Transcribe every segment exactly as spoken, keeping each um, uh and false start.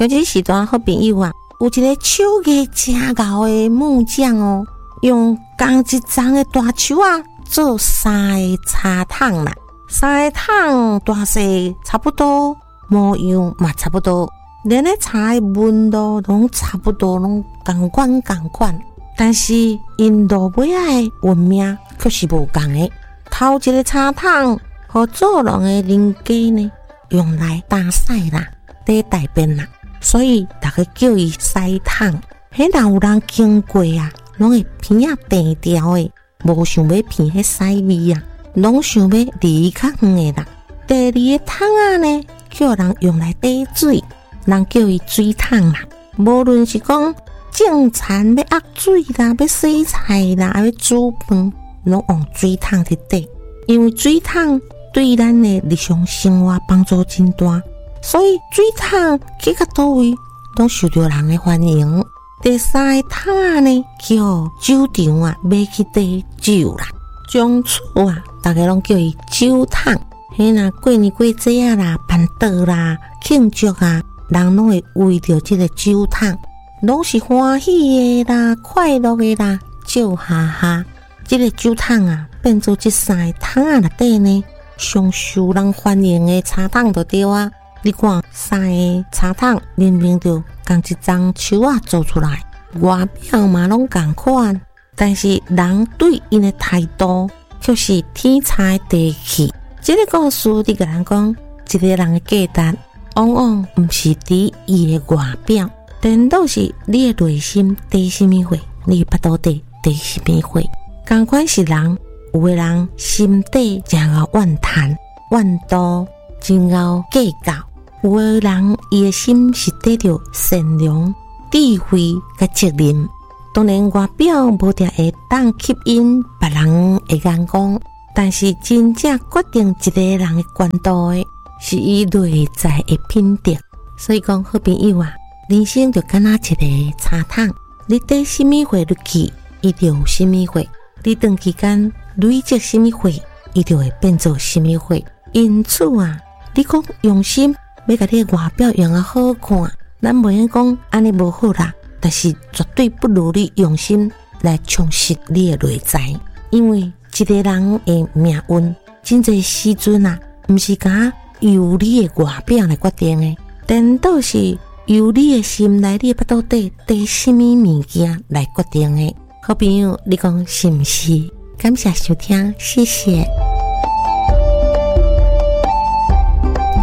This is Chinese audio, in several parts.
像这时段好朋友啊，有一个手艺真厚的木匠哦，用同一丛的大树啊做三个茶桶啦，三个桶大小差不多，模样嘛差不多，连个茶的纹路拢差不多，拢同款同款。但是因落尾仔的纹命却是无同的。头一个茶桶和做人的人家呢，用来打屎啦，在大便啦，所以大家叫伊屎桶。迄若有人经过啊，拢会鼻仔定调的，无想要闻迄屎味啊，拢想要离较远的啦。第二个桶啊呢，叫人用来打水，人叫伊水桶啦。无论是讲种田要压水啦，要洗菜啦，要煮饭，拢用水桶去打，因为水桶对咱的日常生活帮助真大，所以水桶去到倒位拢受到人的欢迎。第三个桶啊呢，叫酒场啊，买去打酒啦。从此啊，大家拢叫伊酒桶。迄若过年过节啊啦，办桌啦，庆祝啊，人拢会为着这个酒桶，拢是欢喜的啦，快乐的啦，笑哈哈。这个酒桶啊，变做这三个桶啊内底呢，上受人欢迎的茶桶就对啊。你看三个茶桶明明就同一丛树啊做出来，外表嘛拢同款，但是人对因的态度却是天差地去。这个故事你甲人讲，一个人的价值往往不是伫伊的外表，颠倒是你的内心伫什么货，你的腹肚底伫什么货。同款是人，有的人心底真够怨叹、怨妒，真够计较；有的人伊的心是得着善良、智慧甲责任。当然，外表无定会当吸引别人的眼光，但是真正决定一个人的关度的，是伊内在的品德。所以讲，好朋友啊，人生就敢若一个茶桶，你缀什么货入去，伊就有什么货。你长期间累积什么货，伊就会变做什么货。因此啊，你讲用心要甲你的外表用啊好看，咱袂用讲安尼无好啦，但是绝对不如你用心来充实你的内在。因为一个人的命运，真侪时阵啊，毋是甲由你的外表来决定的，颠倒是由你的心内、你的腹肚底缀什么物件来决定的。好朋友，你讲是不是？感谢收听，谢谢。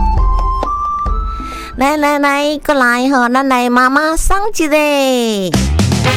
来来来，过来吼，咱来妈妈送一个。